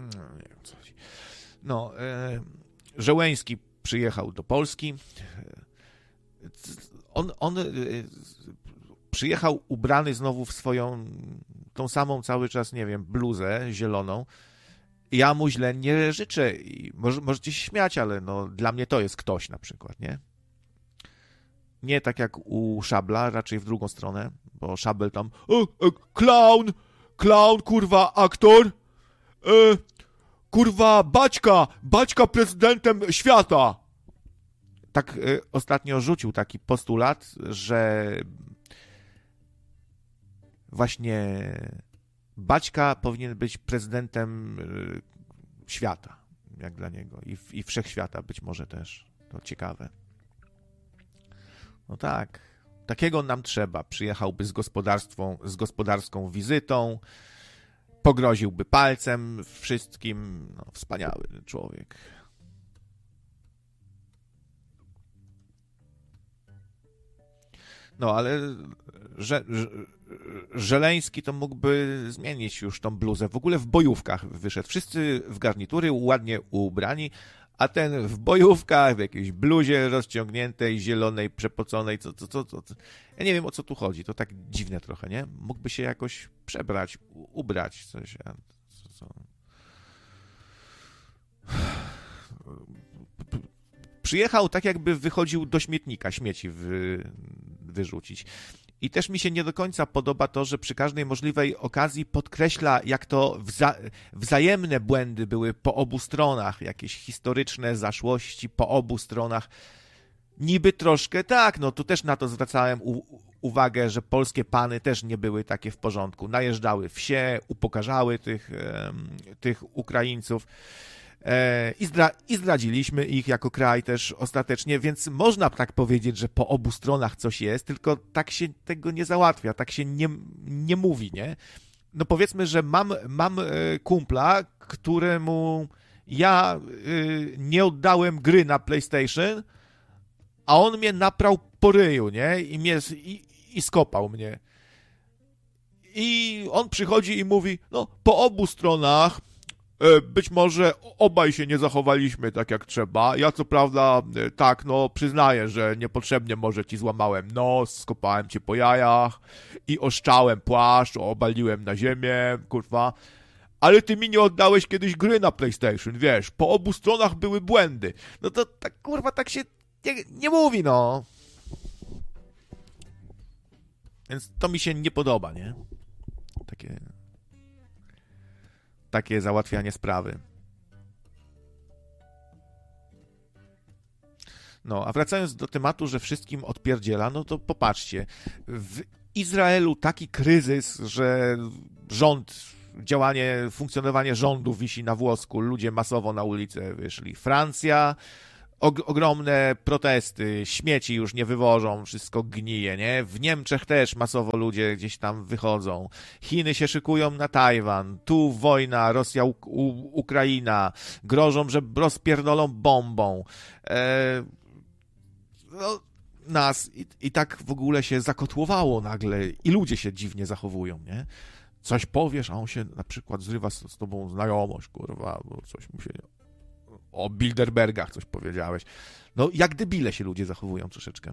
nie wiem co chodzi. Żeleński przyjechał do Polski. On przyjechał ubrany znowu w swoją, tą samą cały czas, nie wiem, bluzę zieloną. Ja mu źle nie życzę. Możecie się śmiać, ale no, dla mnie to jest ktoś na przykład, nie? Nie tak jak u Szabla, raczej w drugą stronę, bo Szabel tam clown, kurwa, aktor, kurwa, Baćka prezydentem świata. Tak ostatnio rzucił taki postulat, że właśnie Baćka powinien być prezydentem świata, jak dla niego, i wszechświata być może też. To ciekawe. No tak, takiego nam trzeba. Przyjechałby z gospodarską wizytą, pogroziłby palcem wszystkim. No, wspaniały człowiek. No, ale Żeleński to mógłby zmienić już tą bluzę. W ogóle w bojówkach wyszedł. Wszyscy w garnitury, ładnie ubrani, a ten w bojówkach, w jakiejś bluzie rozciągniętej, zielonej, przepoconej, co. Ja nie wiem, o co tu chodzi. To tak dziwne trochę, nie? Mógłby się jakoś przebrać, ubrać coś. Przyjechał tak, jakby wychodził do śmietnika, śmieci wyrzucić. I też mi się nie do końca podoba to, że przy każdej możliwej okazji podkreśla, jak to wzajemne błędy były po obu stronach, jakieś historyczne zaszłości po obu stronach. Niby troszkę tak, no tu też na to zwracałem uwagę, że polskie pany też nie były takie w porządku. Najeżdżały wsie, upokarzały tych Ukraińców. I zdradziliśmy ich jako kraj też ostatecznie, więc można tak powiedzieć, że po obu stronach coś jest, tylko tak się tego nie załatwia, tak się nie mówi, nie? No powiedzmy, że mam kumpla, któremu ja nie oddałem gry na PlayStation, a on mnie naprał po ryju, nie? I skopał mnie. I on przychodzi i mówi, no po obu stronach być może obaj się nie zachowaliśmy tak jak trzeba. Ja co prawda tak, no przyznaję, że niepotrzebnie może ci złamałem nos, skopałem cię po jajach i oszczałem płaszcz, obaliłem na ziemię, kurwa. Ale ty mi nie oddałeś kiedyś gry na PlayStation, wiesz, po obu stronach były błędy. No to tak, kurwa, tak się nie mówi, no. Więc to mi się nie podoba, nie? Takie załatwianie sprawy. No, a wracając do tematu, że wszystkim odpierdziela, no to popatrzcie. W Izraelu taki kryzys, że funkcjonowanie rządu wisi na włosku. Ludzie masowo na ulicę wyszli. Francja, ogromne protesty, śmieci już nie wywożą, wszystko gnije, nie? W Niemczech też masowo ludzie gdzieś tam wychodzą. Chiny się szykują na Tajwan, tu wojna, Rosja, Ukraina, grożą, że rozpierdolą bombą. No, nas i tak w ogóle się zakotłowało nagle i ludzie się dziwnie zachowują, nie? Coś powiesz, a on się na przykład zrywa z tobą znajomość, kurwa, bo coś mu się... O Bilderbergach coś powiedziałeś. No, jak debile się ludzie zachowują troszeczkę.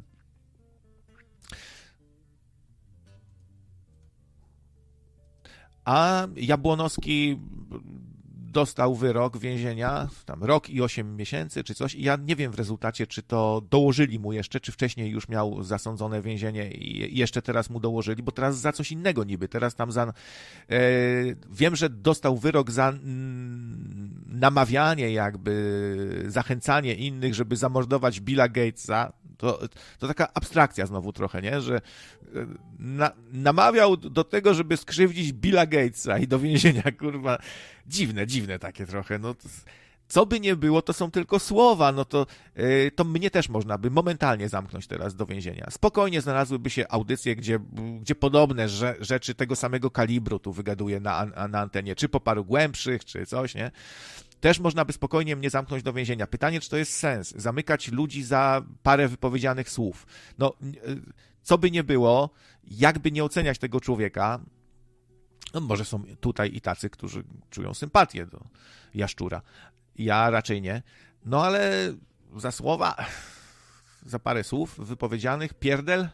A Jabłonowski dostał wyrok więzienia, tam rok i 8 miesięcy, czy coś. I ja nie wiem w rezultacie, czy to dołożyli mu jeszcze, czy wcześniej już miał zasądzone więzienie i jeszcze teraz mu dołożyli, bo teraz za coś innego niby. Teraz tam wiem, że dostał wyrok za namawianie jakby, zachęcanie innych, żeby zamordować Billa Gatesa. To taka abstrakcja znowu trochę, nie? Że namawiał do tego, żeby skrzywdzić Billa Gatesa i do więzienia, kurwa. Dziwne takie trochę, no. Co by nie było, to są tylko słowa, no to mnie też można by momentalnie zamknąć teraz do więzienia. Spokojnie znalazłyby się audycje, gdzie podobne rzeczy tego samego kalibru tu wygaduję na antenie, czy po paru głębszych, czy coś, nie? Też można by spokojnie mnie zamknąć do więzienia. Pytanie, czy to jest sens? Zamykać ludzi za parę wypowiedzianych słów. No, co by nie było, jakby nie oceniać tego człowieka, No może są tutaj i tacy, którzy czują sympatię do Jaszczura. Ja raczej nie. No ale za słowa, za parę słów wypowiedzianych, pierdel,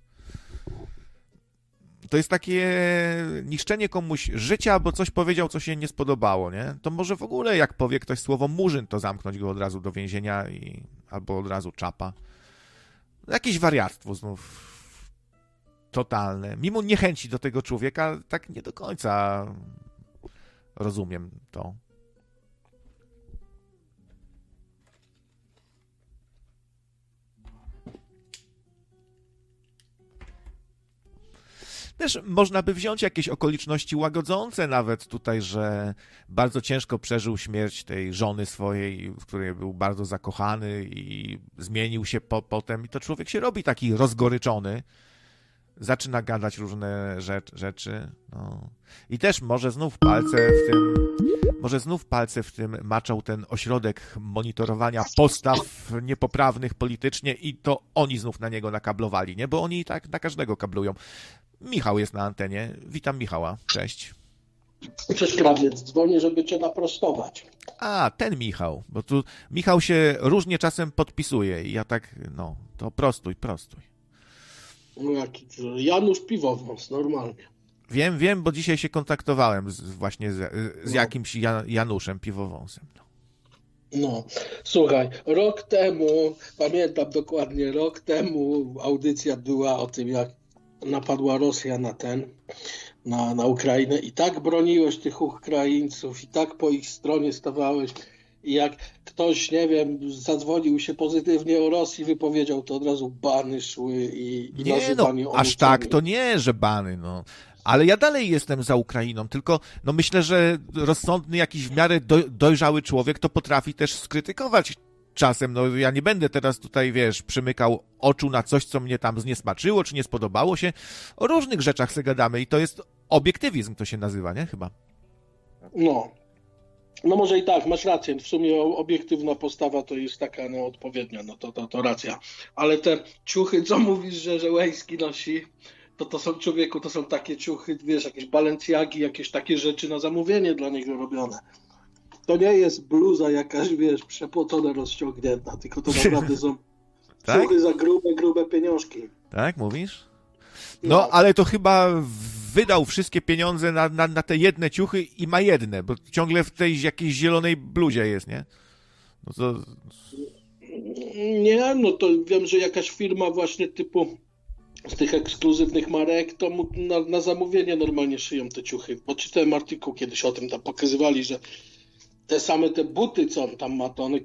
to jest takie niszczenie komuś życia, bo coś powiedział, co się nie spodobało, nie? To może w ogóle jak powie ktoś słowo murzyn, to zamknąć go od razu do więzienia albo od razu czapa. Jakieś wariactwo znów totalne. Mimo niechęci do tego człowieka, tak nie do końca rozumiem to. Też można by wziąć jakieś okoliczności łagodzące nawet tutaj, że bardzo ciężko przeżył śmierć tej żony swojej, w której był bardzo zakochany i zmienił się potem i to człowiek się robi taki rozgoryczony, zaczyna gadać różne rzeczy. No. I też może znów palce w tym maczał ten ośrodek monitorowania postaw niepoprawnych politycznie i to oni znów na niego nakablowali, nie? Bo oni i tak na każdego kablują. Michał jest na antenie. Witam Michała. Cześć. Cześć, krawiec. Dzwonię, żeby cię naprostować. A, ten Michał. Bo tu Michał się różnie czasem podpisuje i ja tak, no, to prostuj. No jaki Janusz Piwowąs, normalnie. Wiem, bo dzisiaj się kontaktowałem właśnie z jakimś Januszem Piwowąsem. No, słuchaj, rok temu, pamiętam dokładnie, audycja była o tym, jak napadła Rosja na Ukrainę i tak broniłeś tych Ukraińców i tak po ich stronie stawałeś i jak ktoś, nie wiem, zadzwonił się pozytywnie o Rosji, wypowiedział, to od razu bany szły i nie, nazywanie no, aż tak to nie, że bany, no. Ale ja dalej jestem za Ukrainą, tylko no myślę, że rozsądny jakiś w miarę dojrzały człowiek to potrafi też skrytykować czasem. No ja nie będę teraz tutaj, wiesz, przymykał oczu na coś, co mnie tam zniesmaczyło, czy nie spodobało się. O różnych rzeczach se gadamy i to jest obiektywizm, to się nazywa, nie? Chyba. No może i tak, masz rację. W sumie obiektywna postawa to jest taka odpowiednia, no to racja. Ale te ciuchy, co mówisz, że Łejski nosi, to są, człowieku, to są takie ciuchy, wiesz, jakieś Balenciagi, jakieś takie rzeczy na zamówienie dla niego robione. To nie jest bluza jakaś, wiesz, przepłocona, rozciągnięta, tylko to naprawdę są tak? ciuchy za grube pieniążki. Tak, mówisz? No, ale to chyba wydał wszystkie pieniądze na te jedne ciuchy i ma jedne, bo ciągle w tej jakiejś zielonej bluzie jest, nie? No to... Nie, no to wiem, że jakaś firma właśnie typu z tych ekskluzywnych marek, to mu na zamówienie normalnie szyją te ciuchy. Bo czytałem artykuł kiedyś o tym, tam pokazywali, że te buty, co on tam ma, to one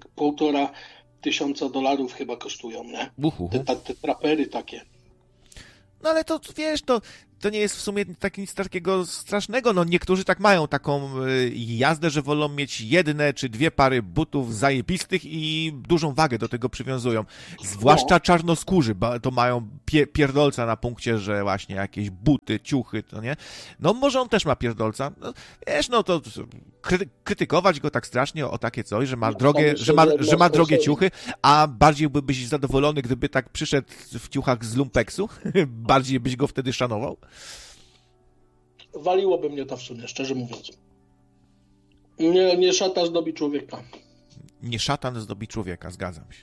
$1500 chyba kosztują, nie? Te trapery takie. No ale to, wiesz, to nie jest w sumie nic takiego strasznego. No niektórzy tak mają taką jazdę, że wolą mieć jedne czy dwie pary butów zajebistych i dużą wagę do tego przywiązują. Zwłaszcza czarnoskórzy, to mają pierdolca na punkcie, że właśnie jakieś buty, ciuchy, to nie? No może on też ma pierdolca. No, wiesz, no to krytykować go tak strasznie o takie coś, że ma drogie ciuchy, a bardziej byłbyś zadowolony, gdyby tak przyszedł w ciuchach z lumpeksu? Bardziej byś go wtedy szanował? Waliłoby mnie to w sumie, szczerze mówiąc. Nie szatan zdobi człowieka. Nie szatan zdobi człowieka, zgadzam się.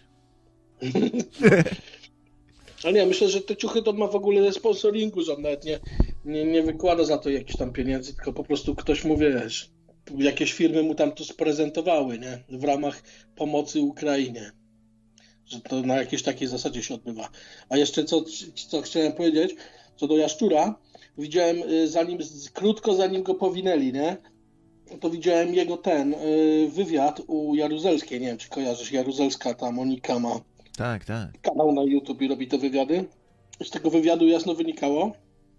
Ale nie, myślę, że te ciuchy to ma w ogóle sponsoringu, że on nawet nie wykłada za to jakichś tam pieniędzy, tylko po prostu ktoś mu, wiesz, jakieś firmy mu tam to sprezentowały, nie? W ramach pomocy Ukrainie. Że to na jakiejś takiej zasadzie się odbywa. A jeszcze co chciałem powiedzieć, co do Jaszczura, widziałem krótko zanim go powinęli, nie? To widziałem jego wywiad u Jaruzelskiej, nie wiem czy kojarzysz, Jaruzelska, ta Monika ma tak. kanał na YouTube i robi te wywiady. Z tego wywiadu jasno wynikało,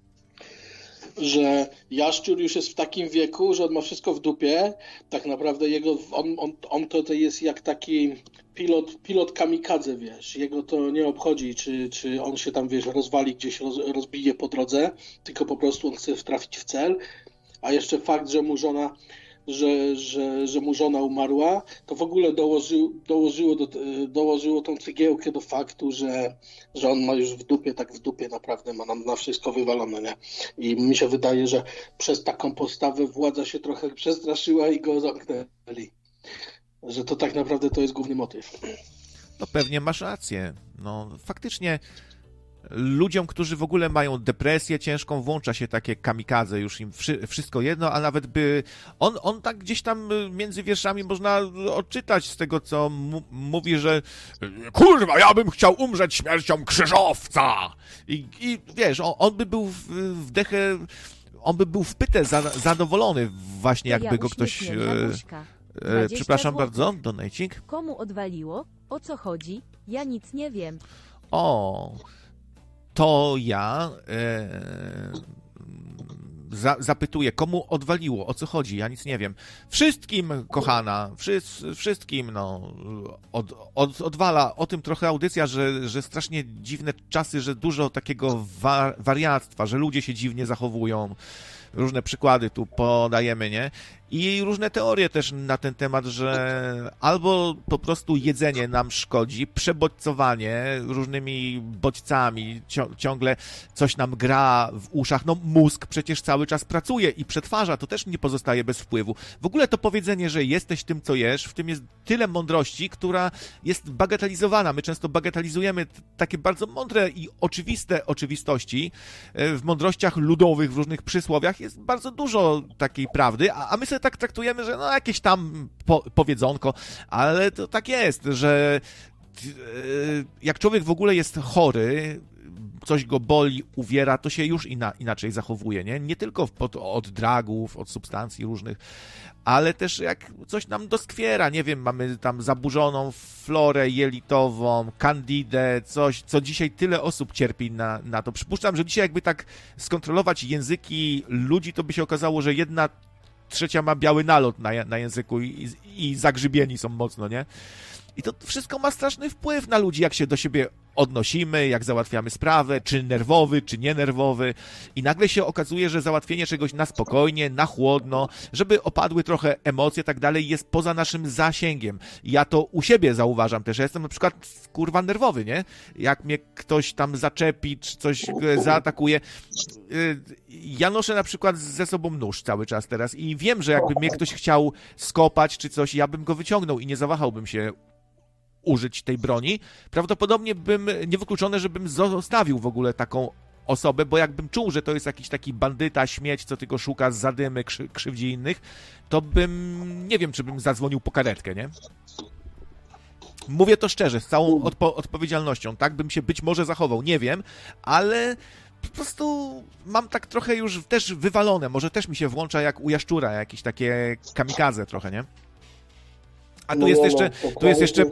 że Jaszczur już jest w takim wieku, że on ma wszystko w dupie. Tak naprawdę on to jest jak taki pilot kamikadze, wiesz. Jego to nie obchodzi, czy on się tam, wiesz, rozwali gdzieś, rozbije po drodze, tylko po prostu on chce trafić w cel. A jeszcze fakt, że mu żona że mu żona umarła, to w ogóle dołożyło tą cegiełkę do faktu, że on ma już w dupie, tak w dupie naprawdę, ma na wszystko wywalone, nie? I mi się wydaje, że przez taką postawę władza się trochę przestraszyła i go zamknęli. Że to tak naprawdę to jest główny motyw. No pewnie masz rację. No faktycznie ludziom, którzy w ogóle mają depresję ciężką, włącza się takie kamikadze, już im wszystko jedno, a nawet by... On tak gdzieś tam między wierszami można odczytać z tego, co mówi, że kurwa, ja bym chciał umrzeć śmiercią krzyżowca! I wiesz, on by był w dechę... On by był w pytę zadowolony właśnie, jakby go ktoś... Przepraszam bardzo, donajcik. Komu odwaliło? O co chodzi? Ja nic nie wiem. O, to ja zapytuję, komu odwaliło? O co chodzi? Ja nic nie wiem. Wszystkim, kochana, wszystkim, no, odwala. O tym trochę audycja, że strasznie dziwne czasy, że dużo takiego wariactwa, że ludzie się dziwnie zachowują. Różne przykłady tu podajemy, nie? I różne teorie też na ten temat, że albo po prostu jedzenie nam szkodzi, przebodźcowanie różnymi bodźcami, ciągle coś nam gra w uszach, no mózg przecież cały czas pracuje i przetwarza, to też nie pozostaje bez wpływu. W ogóle to powiedzenie, że jesteś tym, co jesz, w tym jest tyle mądrości, która jest bagatelizowana. My często bagatelizujemy takie bardzo mądre i oczywiste oczywistości. W mądrościach ludowych, w różnych przysłowiach jest bardzo dużo takiej prawdy, a my sobie tak traktujemy, że no jakieś tam powiedzonko, ale to tak jest, że jak człowiek w ogóle jest chory, coś go boli, uwiera, to się już inaczej zachowuje, nie? Nie tylko od dragów, od substancji różnych, ale też jak coś nam doskwiera, nie wiem, mamy tam zaburzoną florę jelitową, kandidę, coś, co dzisiaj tyle osób cierpi na to. Przypuszczam, że dzisiaj jakby tak skontrolować języki ludzi, to by się okazało, że 1/3 ma biały nalot na języku i zagrzybieni są mocno, nie? I to wszystko ma straszny wpływ na ludzi, jak się do siebie odnosimy, jak załatwiamy sprawę, czy nerwowy, czy nienerwowy. I nagle się okazuje, że załatwienie czegoś na spokojnie, na chłodno, żeby opadły trochę emocje, tak dalej, jest poza naszym zasięgiem. Ja to u siebie zauważam też. Ja jestem na przykład kurwa nerwowy, nie? Jak mnie ktoś tam zaczepi, czy coś zaatakuje. Ja noszę na przykład ze sobą nóż cały czas teraz i wiem, że jakby mnie ktoś chciał skopać, czy coś, ja bym go wyciągnął i nie zawahałbym się użyć tej broni. Prawdopodobnie niewykluczone, żebym zostawił w ogóle taką osobę, bo jakbym czuł, że to jest jakiś taki bandyta, śmieć, co tylko szuka zadymy, krzywdzi innych, to nie wiem, czy bym zadzwonił po karetkę, nie? Mówię to szczerze, z całą odpowiedzialnością, tak bym się być może zachował, nie wiem, ale po prostu mam tak trochę już też wywalone, może też mi się włącza jak u jaszczura, jakieś takie kamikadze trochę, nie? A tu jest jeszcze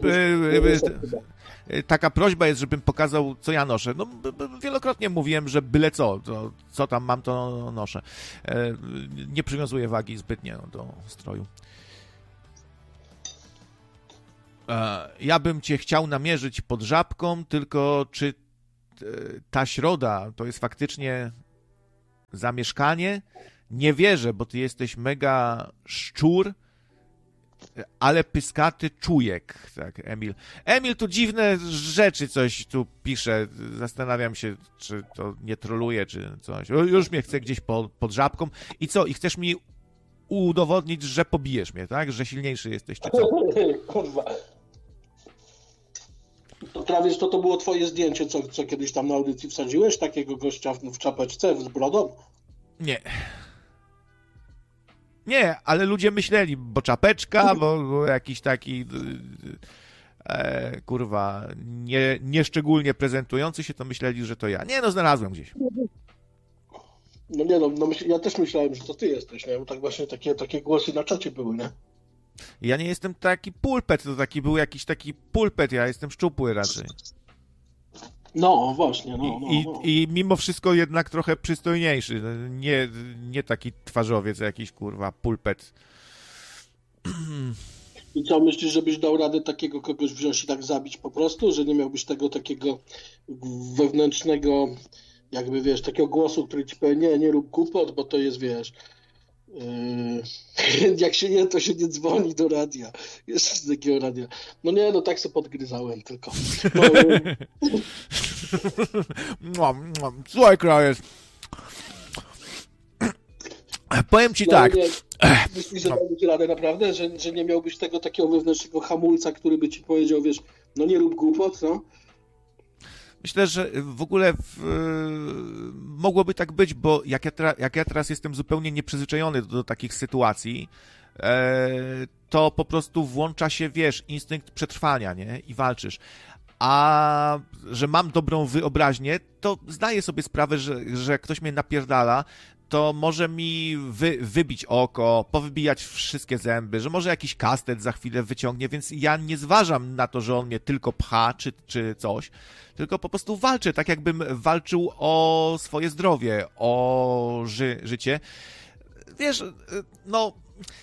taka prośba jest, żebym pokazał, co ja noszę. No, wielokrotnie mówiłem, że byle co tam mam, to noszę. Nie przywiązuję wagi zbytnio do stroju. Ja bym cię chciał namierzyć pod żabką, tylko czy ta środa to jest faktycznie zamieszkanie? Nie wierzę, bo ty jesteś mega szczur, ale pyskaty czujek, tak, Emil. Emil tu dziwne rzeczy coś tu pisze. Zastanawiam się, czy to nie troluje, czy coś. Już mnie chce gdzieś pod żabką. I co? I chcesz mi udowodnić, że pobijesz mnie, tak? Że silniejszy jesteś, czy co? Kurwa. To prawie to było twoje zdjęcie, co kiedyś tam na audycji wsadziłeś? Takiego gościa w czapeczce z brodą? Nie. Nie, ale ludzie myśleli, bo czapeczka, bo jakiś taki kurwa nieszczególnie prezentujący się, to myśleli, że to ja. Nie, no znalazłem gdzieś. No nie, no ja też myślałem, że to ty jesteś, nie? Bo tak właśnie takie głosy na czacie były, nie? Ja nie jestem taki pulpet, to taki był jakiś taki pulpet, ja jestem szczupły raczej. No, właśnie, no. I mimo wszystko jednak trochę przystojniejszy. Nie taki twarzowiec, jakiś kurwa pulpet. I co, myślisz, żebyś dał radę takiego kogoś wziąć i tak zabić po prostu? Że nie miałbyś tego takiego wewnętrznego, jakby wiesz, takiego głosu, który ci powie, nie rób głupot, bo to jest, wiesz, Jak się nie, to się nie dzwoni do radia. Jeszcze z takiego radia. No nie, no tak sobie podgryzałem tylko. Słuchaj, Krajec. Powiem ci tak. Nie, myślisz, że dałbyś radę naprawdę? Że nie miałbyś tego takiego wewnętrznego hamulca, który by ci powiedział, wiesz, no nie rób głupot, no? Myślę, że w ogóle mogłoby tak być, bo jak ja teraz jestem zupełnie nieprzyzwyczajony do takich sytuacji, to po prostu włącza się, wiesz, instynkt przetrwania, nie? I walczysz. A że mam dobrą wyobraźnię, to zdaję sobie sprawę, że ktoś mnie napierdala, to może mi wybić oko, powybijać wszystkie zęby, że może jakiś kastet za chwilę wyciągnie, więc ja nie zważam na to, że on mnie tylko pcha czy coś, tylko po prostu walczę, tak jakbym walczył o swoje zdrowie, o życie. Wiesz, no,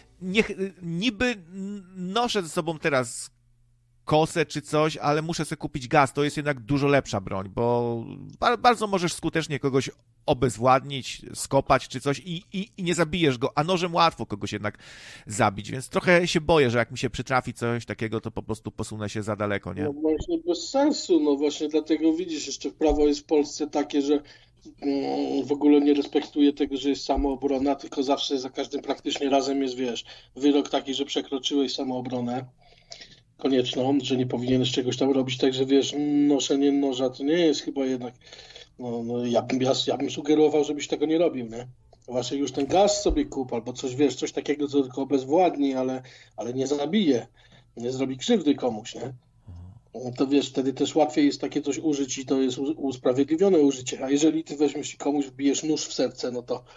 niby noszę ze sobą teraz kosę czy coś, ale muszę sobie kupić gaz. To jest jednak dużo lepsza broń, bo bardzo możesz skutecznie kogoś obezwładnić, skopać czy coś i nie zabijesz go, a nożem łatwo kogoś jednak zabić, więc trochę się boję, że jak mi się przytrafi coś takiego, to po prostu posunę się za daleko, nie? No właśnie bez sensu, no właśnie dlatego widzisz, jeszcze prawo jest w Polsce takie, że w ogóle nie respektuje tego, że jest samoobrona, tylko zawsze za każdym praktycznie razem jest, wiesz, wyrok taki, że przekroczyłeś samoobronę konieczną, że nie powinieneś czegoś tam robić, także wiesz, noszenie noża to nie jest chyba jednak, no ja bym sugerował, żebyś tego nie robił, nie? Właśnie już ten gaz sobie kup, albo coś, wiesz, coś takiego, co tylko obezwładni, ale nie zabije, nie zrobi krzywdy komuś, nie? To wiesz, wtedy też łatwiej jest takie coś użyć i to jest usprawiedliwione użycie, a jeżeli ty weźmiesz i komuś wbijesz nóż w serce, no to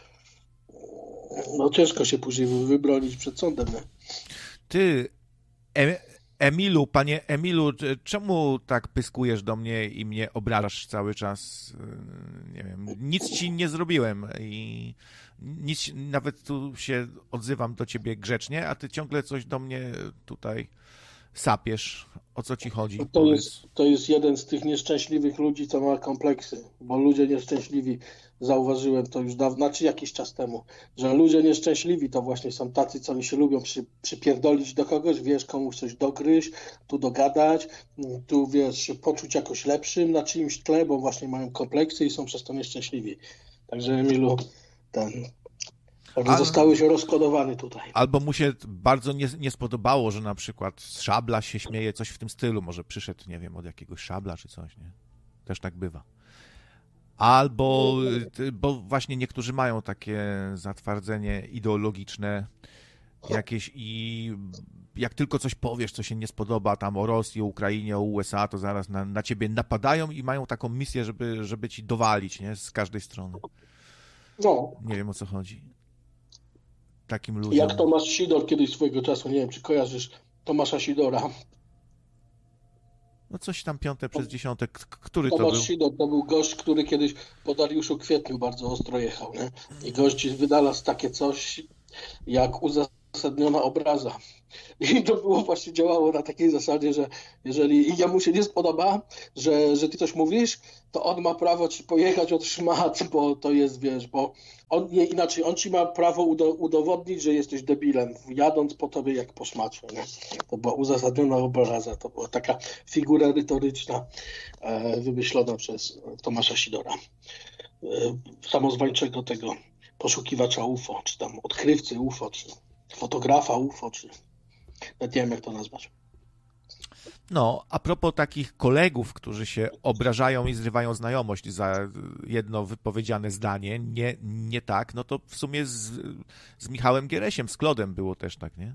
no ciężko się później wybronić przed sądem, nie? Ty, panie Emilu, czemu tak pyskujesz do mnie i mnie obrażasz cały czas? Nie wiem, nic ci nie zrobiłem i nic, nawet tu się odzywam do ciebie grzecznie, a ty ciągle coś do mnie tutaj sapiesz. O co ci chodzi? To jest jeden z tych nieszczęśliwych ludzi, co ma kompleksy, bo ludzie nieszczęśliwi, zauważyłem to już dawno, znaczy jakiś czas temu, że ludzie nieszczęśliwi to właśnie są tacy, co oni się lubią przypierdolić do kogoś, wiesz, komuś coś dogryźć, tu dogadać, tu wiesz, poczuć jakoś lepszym na czyimś tle, bo właśnie mają kompleksy i są przez to nieszczęśliwi. Także Emilu, zostałeś rozkodowany tutaj. Albo mu się bardzo nie spodobało, że na przykład z Szabla się śmieje, coś w tym stylu. Może przyszedł, nie wiem, od jakiegoś Szabla czy coś, nie? Też tak bywa. Albo, bo właśnie niektórzy mają takie zatwardzenie ideologiczne jakieś i jak tylko coś powiesz, co się nie spodoba tam o Rosji, o Ukrainie, o USA, to zaraz na ciebie napadają i mają taką misję, żeby ci dowalić, nie? Z każdej strony. No. Nie wiem, o co chodzi. Takim ludziom. Jak Tomasz Sidor kiedyś swojego czasu, nie wiem, czy kojarzysz Tomasza Sidora? No coś tam piąte przez dziesiąte. Który Tomasz to był? Sidor to był gość, który kiedyś po Dariuszu Kwietniu bardzo ostro jechał, nie? I gość wynalazł takie coś jak uzasadniona obraza. I to było właśnie działało na takiej zasadzie, że jeżeli jemu się nie spodoba, że ty coś mówisz, to on ma prawo ci pojechać od szmat, bo to jest, wiesz, bo on nie inaczej, on ci ma prawo udowodnić, że jesteś debilem, jadąc po tobie jak po szmacie, nie? To była uzasadniona obraza, to była taka figura retoryczna wymyślona przez Tomasza Sidora, samozwańczego tego poszukiwacza UFO, czy tam odkrywcy UFO, czy fotografa UFO, czy nie wiem, jak to nazwać. No, a propos takich kolegów, którzy się obrażają i zrywają znajomość za jedno wypowiedziane zdanie, nie tak, no to w sumie z Michałem Gieresiem, z Klodem było też tak, nie?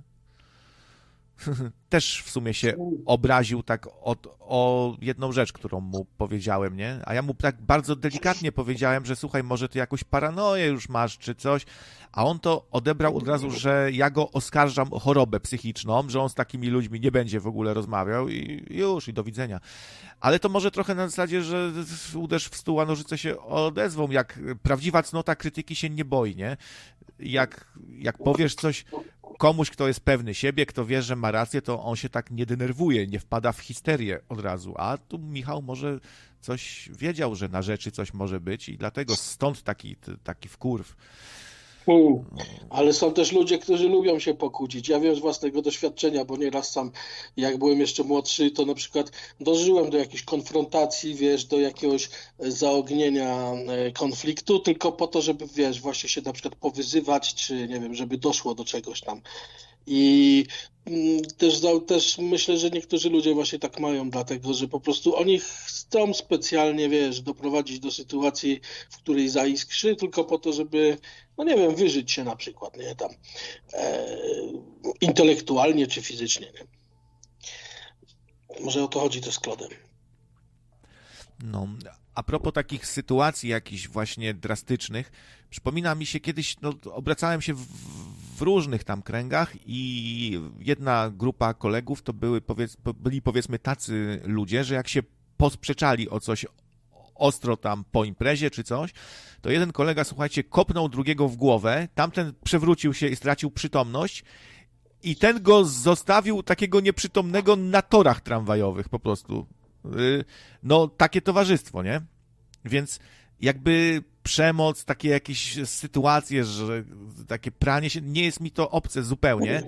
Też w sumie się obraził tak o jedną rzecz, którą mu powiedziałem, nie? A ja mu tak bardzo delikatnie powiedziałem, że słuchaj, może ty jakąś paranoję już masz, czy coś, a on to odebrał od razu, że ja go oskarżam o chorobę psychiczną, że on z takimi ludźmi nie będzie w ogóle rozmawiał i już, i do widzenia. Ale to może trochę na zasadzie, że uderz w stół, a nożyce się odezwą, jak prawdziwa cnota krytyki się nie boi, nie? Jak powiesz coś komuś, kto jest pewny siebie, kto wie, że ma rację, to on się tak nie denerwuje, nie wpada w histerię od razu. A tu Michał może coś wiedział, że na rzeczy coś może być i dlatego stąd taki wkurw. Ale są też ludzie, którzy lubią się pokłócić. Ja wiem z własnego doświadczenia, bo nieraz sam, jak byłem jeszcze młodszy, to na przykład dożyłem do jakiejś konfrontacji, wiesz, do jakiegoś zaognienia konfliktu, tylko po to, żeby, wiesz, właśnie się na przykład powyzywać, czy nie wiem, żeby doszło do czegoś tam. I też myślę, że niektórzy ludzie właśnie tak mają, dlatego że po prostu oni chcą specjalnie, wiesz, doprowadzić do sytuacji, w której zaiskrzy, tylko po to, żeby, no nie wiem, wyżyć się na przykład, nie, tam intelektualnie czy fizycznie, nie? Może o to chodzi też z Klodem. No, a propos takich sytuacji jakichś właśnie drastycznych, przypomina mi się kiedyś, no, obracałem się w różnych tam kręgach i jedna grupa kolegów to byli powiedzmy tacy ludzie, że jak się posprzeczali o coś ostro tam po imprezie czy coś, to jeden kolega, słuchajcie, kopnął drugiego w głowę, tamten przewrócił się i stracił przytomność i ten go zostawił takiego nieprzytomnego na torach tramwajowych po prostu. No, takie towarzystwo, nie? Więc jakby przemoc, takie jakieś sytuacje, że takie pranie się, nie jest mi to obce zupełnie.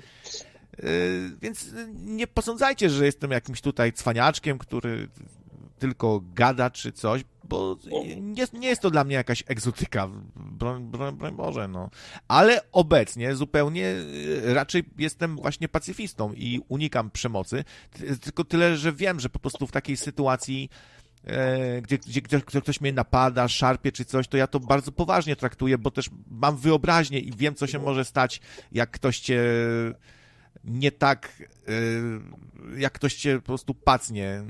Więc nie posądzajcie, że jestem jakimś tutaj cwaniaczkiem, który tylko gada czy coś, bo nie jest to dla mnie jakaś egzotyka, broń Boże, no. Ale obecnie zupełnie raczej jestem właśnie pacyfistą i unikam przemocy, tylko tyle, że wiem, że po prostu w takiej sytuacji, gdzie ktoś mnie napada, szarpie czy coś, to ja to bardzo poważnie traktuję, bo też mam wyobraźnię i wiem, co się może stać, jak ktoś cię nie tak, jak ktoś cię po prostu pacnie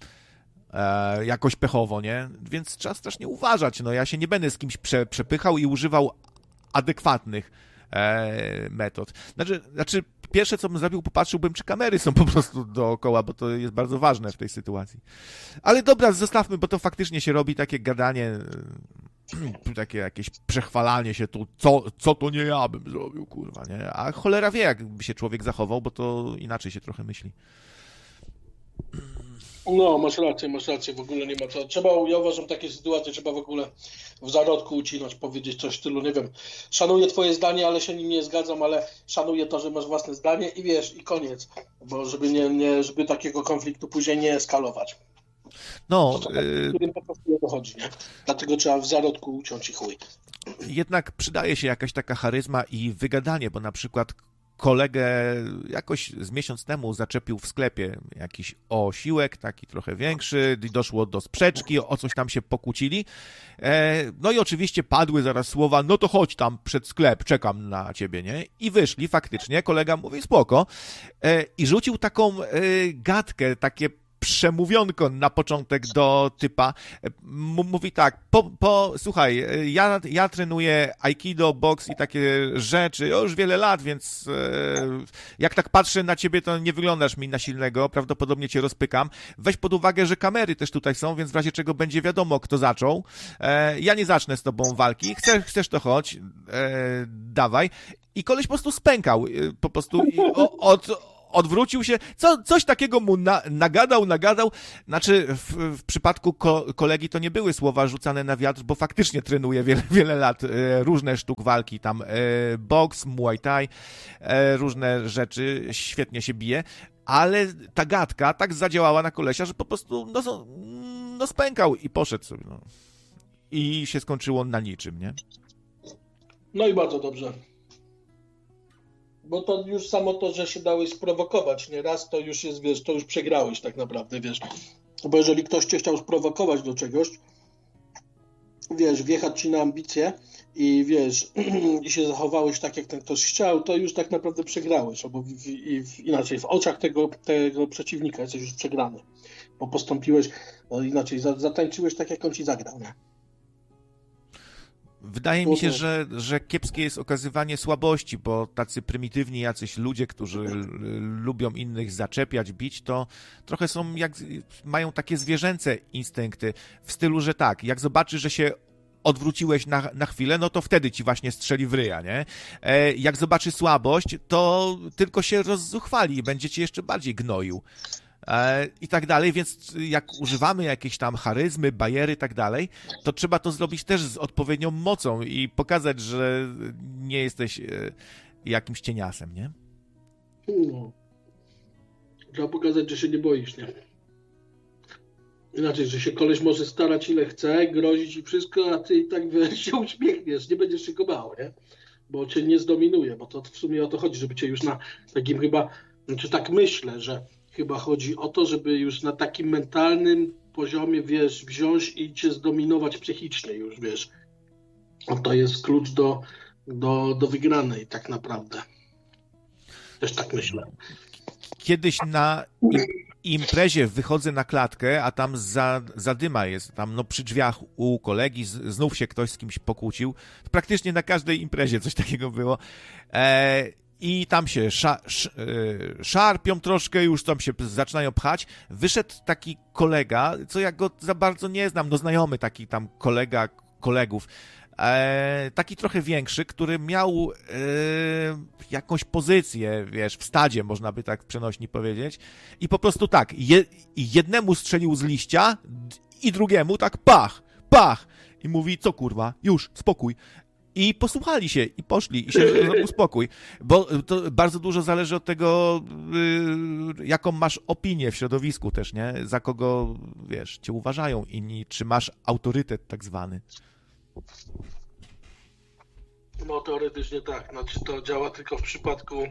jakoś pechowo, nie? Więc trzeba strasznie uważać, no ja się nie będę z kimś przepychał i używał adekwatnych metod. Znaczy, pierwsze co bym zrobił, popatrzyłbym, czy kamery są po prostu dookoła, bo to jest bardzo ważne w tej sytuacji. Ale dobra, zostawmy, bo to faktycznie się robi takie gadanie, takie jakieś przechwalanie się tu, co to nie ja bym zrobił, kurwa, nie? A cholera wie, jakby się człowiek zachował, bo to inaczej się trochę myśli. No, masz rację, w ogóle nie ma co. Ja uważam, takie sytuacje trzeba w ogóle w zarodku ucinać, powiedzieć coś w stylu, nie wiem, szanuję twoje zdanie, ale się nim nie zgadzam, ale szanuję to, że masz własne zdanie i wiesz, i koniec, bo żeby takiego konfliktu później nie eskalować. No, to którym po prostu nie dochodzi, nie? Dlatego trzeba w zarodku uciąć i chuj. Jednak przydaje się jakaś taka charyzma i wygadanie, bo na przykład kolegę jakoś z miesiąc temu zaczepił w sklepie jakiś osiłek, taki trochę większy, doszło do sprzeczki, o coś tam się pokłócili. No i oczywiście padły zaraz słowa, no to chodź tam przed sklep, czekam na ciebie, nie? I wyszli faktycznie, kolega mówi spoko i rzucił taką gadkę, takie przemówionko na początek do typa. Mówi tak, słuchaj, ja trenuję aikido, boks i takie rzeczy już wiele lat, więc jak tak patrzę na ciebie, to nie wyglądasz mi na silnego, prawdopodobnie cię rozpykam. Weź pod uwagę, że kamery też tutaj są, więc w razie czego będzie wiadomo, kto zaczął. Ja nie zacznę z tobą walki. Chcesz to chodź, dawaj. I koleś po prostu spękał, po prostu odwrócił się, coś takiego mu nagadał. Znaczy, w przypadku kolegi to nie były słowa rzucane na wiatr, bo faktycznie trenuje wiele lat różne sztuk walki, tam boks, muay thai, różne rzeczy, świetnie się bije, ale ta gadka tak zadziałała na kolesia, że po prostu no spękał i poszedł sobie, no. I się skończyło na niczym, nie? No i bardzo dobrze. Bo to już samo to, że się dałeś sprowokować nieraz, to już jest, wiesz, to już przegrałeś tak naprawdę, wiesz. Bo jeżeli ktoś cię chciał sprowokować do czegoś, wiesz, wjechać ci na ambicje i wiesz, i się zachowałeś tak, jak ten ktoś chciał, to już tak naprawdę przegrałeś, albo inaczej, w oczach tego przeciwnika jesteś już przegrany, bo postąpiłeś, no inaczej, zatańczyłeś tak, jak on ci zagrał, nie? Wydaje mi się, że kiepskie jest okazywanie słabości, bo tacy prymitywni jacyś ludzie, którzy lubią innych zaczepiać, bić, to trochę są mają takie zwierzęce instynkty w stylu, że tak, jak zobaczysz, że się odwróciłeś na chwilę, no to wtedy ci właśnie strzeli w ryja, nie? Jak zobaczy słabość, to tylko się rozzuchwali i będzie cię jeszcze bardziej gnoił. i tak dalej, więc jak używamy jakiejś tam charyzmy, bajery i tak dalej, to trzeba to zrobić też z odpowiednią mocą i pokazać, że nie jesteś jakimś cieniasem, nie? No. Trzeba pokazać, że się nie boisz, nie? Inaczej, że się koleś może starać ile chce, grozić i wszystko, a ty i tak wiesz, się uśmiechniesz, nie będziesz się go bał, nie? Bo cię nie zdominuje, bo to w sumie o to chodzi, żeby cię już na takim chyba, znaczy tak myślę, że chyba chodzi o to, żeby już na takim mentalnym poziomie, wiesz, wziąć i cię zdominować psychicznie już, wiesz. A to jest klucz do wygranej tak naprawdę. Też tak myślę. Kiedyś na imprezie wychodzę na klatkę, a tam zadyma jest, tam no przy drzwiach u kolegi, znów się ktoś z kimś pokłócił. Praktycznie na każdej imprezie coś takiego było. I tam się szarpią troszkę, już tam się zaczynają pchać. Wyszedł taki kolega, co ja go za bardzo nie znam, no znajomy taki tam kolega kolegów, taki trochę większy, który miał jakąś pozycję, wiesz, w stadzie, można by tak przenośni powiedzieć, i po prostu tak, jednemu strzelił z liścia i drugiemu tak pach, pach, i mówi, co kurwa, już, spokój. I posłuchali się i poszli i się zrobił spokój, bo to bardzo dużo zależy od tego, jaką masz opinię w środowisku też, nie? Za kogo, wiesz, cię uważają inni, czy masz autorytet tak zwany. No teoretycznie tak, znaczy to działa tylko w przypadku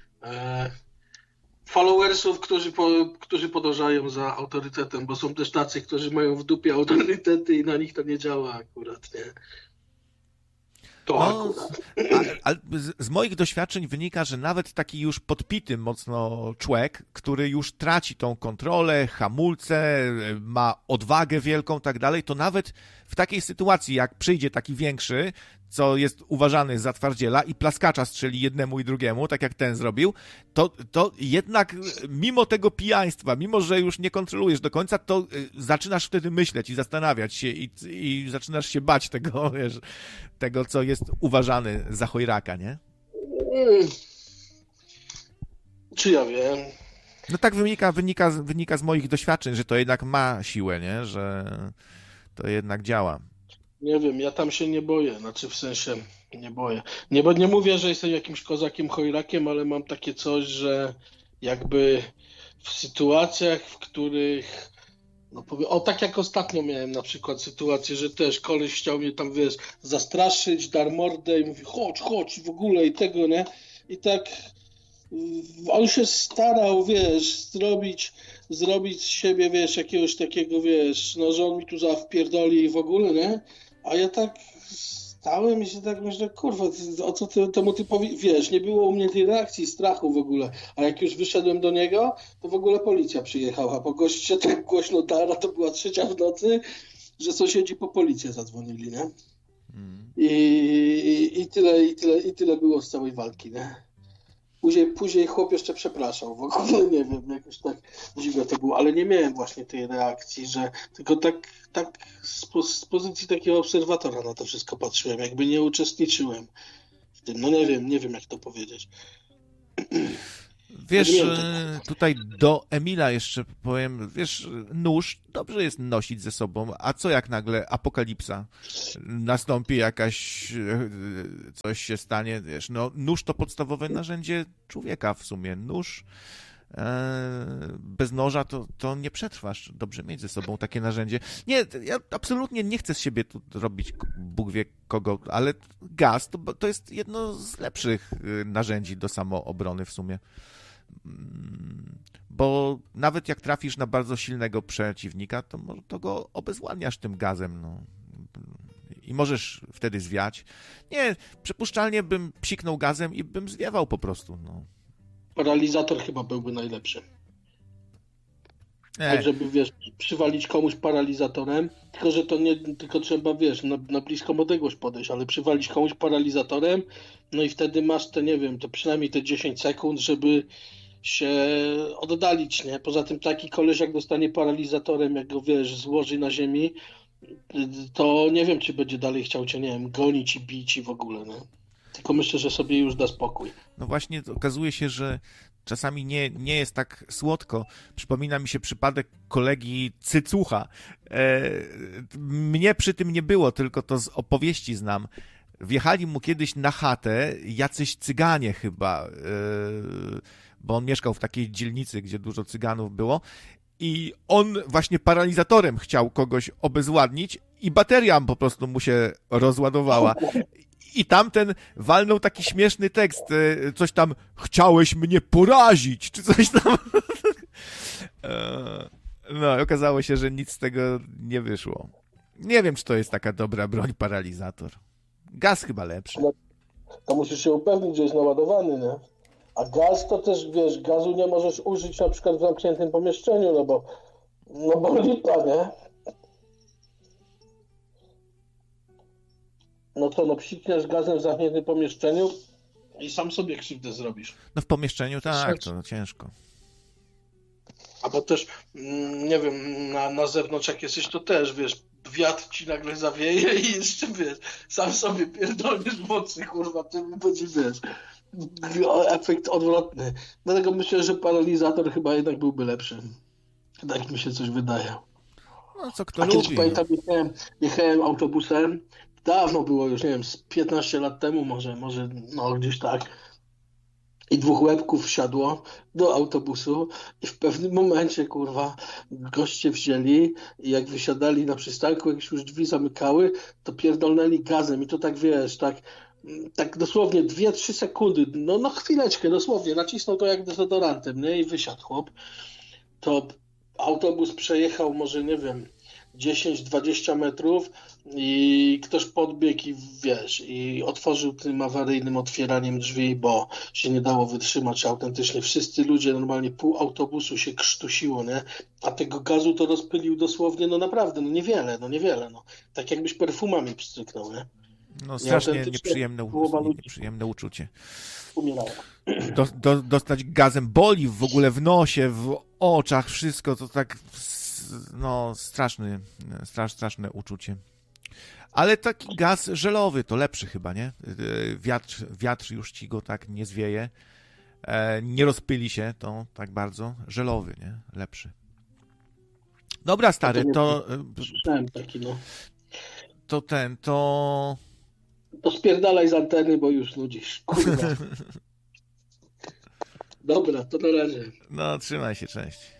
followersów, którzy podążają za autorytetem, bo są też tacy, którzy mają w dupie autorytety i na nich to nie działa akurat, nie? To akurat. Ale z moich doświadczeń wynika, że nawet taki już podpity mocno człowiek, który już traci tą kontrolę, hamulce, ma odwagę wielką i tak dalej, to nawet w takiej sytuacji, jak przyjdzie taki większy, co jest uważany za twardziela i plaskacza strzeli jednemu i drugiemu, tak jak ten zrobił, to jednak mimo tego pijaństwa, mimo że już nie kontrolujesz do końca, to zaczynasz wtedy myśleć i zastanawiać się i zaczynasz się bać tego, wiesz, tego, co jest uważany za chojraka, nie? Czy ja wiem? No tak wynika z moich doświadczeń, że to jednak ma siłę, nie? Że to jednak działa. Nie wiem, ja tam się nie boję, znaczy w sensie nie boję. Nie mówię, że jestem jakimś kozakiem chojrakiem, ale mam takie coś, że jakby w sytuacjach, w których no tak jak ostatnio miałem na przykład sytuację, że też koleś chciał mnie tam, wiesz, zastraszyć, dar mordę i mówi chodź w ogóle i tego, nie? I tak on się starał, wiesz, zrobić z siebie, wiesz, jakiegoś takiego, wiesz, no, że on mi tu wpierdoli i w ogóle, nie? A ja tak stałem i się tak myślę, kurwa, o co temu typowi, wiesz, nie było u mnie tej reakcji, strachu w ogóle, a jak już wyszedłem do niego, to w ogóle policja przyjechała, bo gość się tak głośno dara, to była 3 w nocy, że sąsiedzi po policję zadzwonili, nie? I tyle było z całej walki, nie? Później chłop jeszcze przepraszał, w ogóle nie wiem, jakoś tak dziwne to było, ale nie miałem właśnie tej reakcji, że tylko tak z pozycji takiego obserwatora na to wszystko patrzyłem, jakby nie uczestniczyłem w tym, no nie wiem jak to powiedzieć. Wiesz, tutaj do Emila jeszcze powiem, wiesz, nóż dobrze jest nosić ze sobą, a co jak nagle apokalipsa nastąpi, coś się stanie, wiesz, no nóż to podstawowe narzędzie człowieka w sumie, nóż bez noża to nie przetrwasz, dobrze mieć ze sobą takie narzędzie. Nie, ja absolutnie nie chcę z siebie tu robić Bóg wie kogo, ale gaz to jest jedno z lepszych narzędzi do samoobrony w sumie. Bo nawet jak trafisz na bardzo silnego przeciwnika, to go obezwładniasz tym gazem, no. I możesz wtedy zwiać. Nie, przypuszczalnie bym psiknął gazem i bym zwiewał po prostu, no. Paralizator chyba byłby najlepszy. Tak, żeby, wiesz, przywalić komuś paralizatorem, tylko że to nie, tylko trzeba, wiesz, na bliską odległość podejść, ale przywalić komuś paralizatorem, no i wtedy masz te, nie wiem, to przynajmniej te 10 sekund, żeby się oddalić, nie? Poza tym taki koleś, jak dostanie paralizatorem, jak go, wiesz, złoży na ziemi, to nie wiem, czy będzie dalej chciał cię, nie wiem, gonić i bić i w ogóle, nie? Tylko myślę, że sobie już da spokój. No właśnie, okazuje się, że czasami nie jest tak słodko. Przypomina mi się przypadek kolegi Cycucha. Mnie przy tym nie było, tylko to z opowieści znam. Wjechali mu kiedyś na chatę jacyś cyganie chyba, bo on mieszkał w takiej dzielnicy, gdzie dużo cyganów było i on właśnie paralizatorem chciał kogoś obezwładnić i bateria po prostu mu się rozładowała. I tamten walnął taki śmieszny tekst, coś tam, chciałeś mnie porazić, czy coś tam. No, okazało się, że nic z tego nie wyszło. Nie wiem, czy to jest taka dobra broń, paralizator. Gaz chyba lepszy. To musisz się upewnić, że jest naładowany, nie? A gaz to też, wiesz, gazu nie możesz użyć na przykład w zamkniętym pomieszczeniu, no bo lipa, nie? No co, psikniesz gazem w zamkniętym pomieszczeniu i sam sobie krzywdę zrobisz. No w pomieszczeniu tak, to ciężko. Albo też, nie wiem, na zewnątrz jak jesteś, to też, wiesz, wiatr ci nagle zawieje i jeszcze, wiesz, sam sobie pierdolniesz mocy, kurwa, tym będzie, wiesz, efekt odwrotny. Dlatego myślę, że paralizator chyba jednak byłby lepszy. Tak mi się coś wydaje. No co kto A lubi. kiedyś pamiętam, jechałem autobusem, dawno było już, nie wiem, z 15 lat temu może, no gdzieś tak. I 2 łebków wsiadło do autobusu i w pewnym momencie, kurwa, goście wzięli i jak wysiadali na przystanku, jak się już drzwi zamykały, to pierdolnęli gazem i to tak, wiesz, tak dosłownie 2-3 sekundy, no chwileczkę, dosłownie, nacisnął to jak dezodorantem, nie? I wysiadł chłop. To autobus przejechał może, nie wiem, 10-20 metrów i ktoś podbiegł i wiesz, i otworzył tym awaryjnym otwieraniem drzwi, bo się nie dało wytrzymać autentycznie. Wszyscy ludzie, normalnie pół autobusu się krztusiło, nie? A tego gazu to rozpylił dosłownie, no naprawdę, niewiele. Tak jakbyś perfumami pstryknął, nie? No strasznie nieprzyjemne uczucie. Umierało. Dostać gazem boli w ogóle w nosie, w oczach, wszystko to tak, no straszne uczucie. Ale taki gaz żelowy to lepszy chyba, nie? Wiatr już ci go tak nie zwieje, nie rozpyli się to tak bardzo. Żelowy, nie? Lepszy. Dobra, stary, Słyszałem taki, no. To spierdalaj z anteny, bo już nudzisz. Kurwa. Dobra, to na razie. No, trzymaj się, cześć.